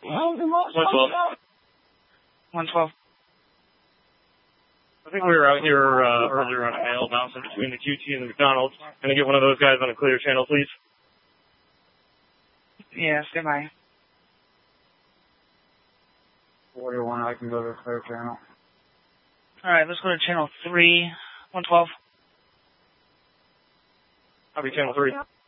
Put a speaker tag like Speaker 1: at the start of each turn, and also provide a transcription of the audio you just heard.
Speaker 1: 112.
Speaker 2: 112.
Speaker 1: I think we were out here earlier on a mail bouncing between the QT and the McDonald's. Can I get one of those guys on a clear channel, please?
Speaker 2: Yeah, stand by.
Speaker 3: 41, I can go to the clear channel.
Speaker 2: Alright, let's go to channel 3, 112.
Speaker 1: Copy channel 3.